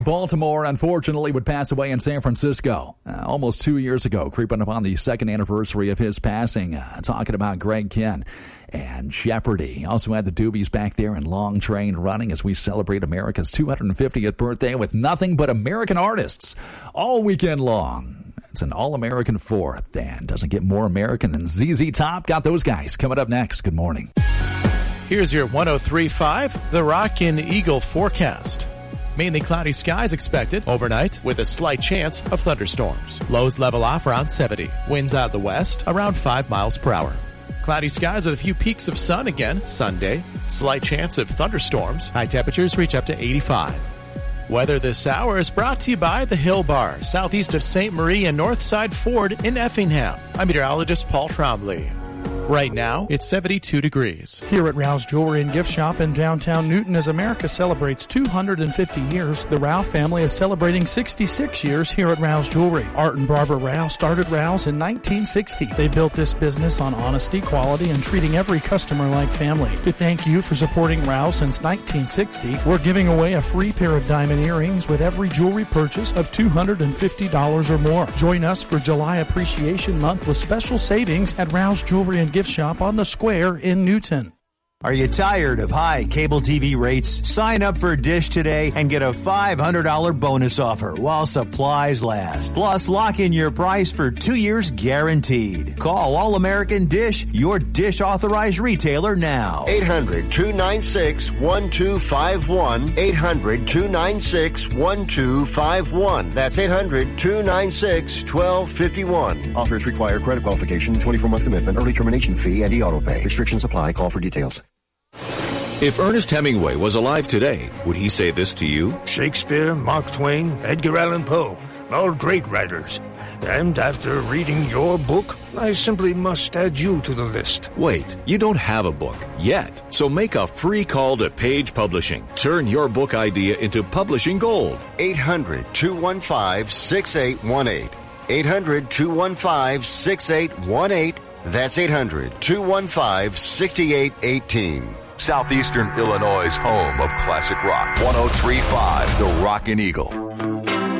Baltimore, unfortunately, would pass away in San Francisco almost 2 years ago, creeping upon the second anniversary of his passing. Talking about Greg Kihn and Jeopardy. Also had the Doobies back there in Long Train Running as we celebrate America's 250th birthday with nothing but American artists all weekend long. It's an all-American fourth, and doesn't get more American than ZZ Top. Got those guys coming up next. Good morning. Here's your 103.5 The Rockin' Eagle forecast. Mainly cloudy skies expected overnight with a slight chance of thunderstorms. Lows level off around 70. Winds out of the west around 5 miles per hour. Cloudy skies with a few peaks of sun again Sunday. Slight chance of thunderstorms. High temperatures reach up to 85. Weather this hour is brought to you by the Hill Bar, southeast of St. Marie and Northside Ford in Effingham. I'm meteorologist Paul Trombley. Right now, it's 72 degrees. Here at Rouse Jewelry and Gift Shop in downtown Newton, as America celebrates 250 years, the Rouse family is celebrating 66 years here at Rouse Jewelry. Art and Barbara Rouse started Rouse in 1960. They built this business on honesty, quality, and treating every customer like family. To thank you for supporting Rouse since 1960, we're giving away a free pair of diamond earrings with every jewelry purchase of $250 or more. Join us for July Appreciation Month with special savings at Rouse Jewelry and Gift Shop on the Square in Newton. Are you tired of high cable TV rates? Sign up for Dish today and get a $500 bonus offer while supplies last. Plus, lock in your price for 2 years guaranteed. Call All American Dish, your Dish authorized retailer now. 800-296-1251. 800-296-1251. That's 800-296-1251. Offers require credit qualification, 24-month commitment, early termination fee, and e-auto pay. Restrictions apply. Call for details. If Ernest Hemingway was alive today, would he say this to you? Shakespeare, Mark Twain, Edgar Allan Poe, all great writers. And after reading your book, I simply must add you to the list. Wait, you don't have a book yet. So make a free call to Page Publishing. Turn your book idea into publishing gold. 800-215-6818. 800-215-6818. That's 800-215-6818. Southeastern Illinois' home of classic rock. 103.5 The Rockin' Eagle.